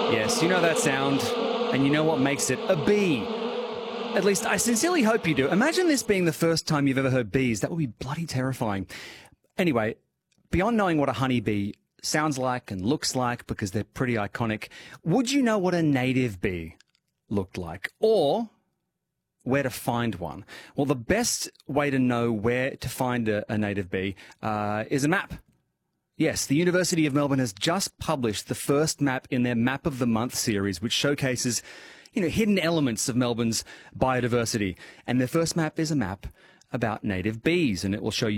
Yes, you know that sound, and you know what makes it a bee. At least I sincerely hope you do. Imagine this being the first time you've ever heard bees. That would be bloody terrifying. Anyway, beyond knowing what a honeybee sounds like and looks like, because they're pretty iconic, would you know what a native bee looked like? Or where to find one? Well, the best way to know where to find a native bee is a map. Yes, the University of Melbourne has just published the first map in their Map of the Month series, which showcases, hidden elements of Melbourne's biodiversity. And their first map is a map about native bees, and it will show you